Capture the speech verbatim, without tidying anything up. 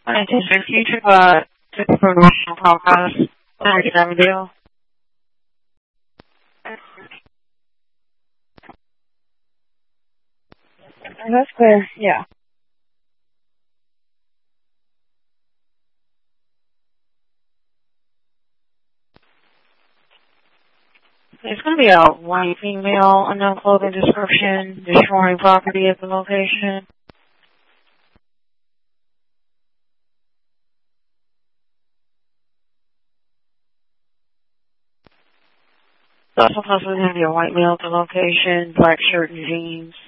nineteen sixty, to, uh, to the promotional podcast. Can I get that video? That's clear, yeah. It's going to be a white female, unknown clothing description, destroying property at the location. It's also possibly going to be a white male at the location, black shirt and jeans.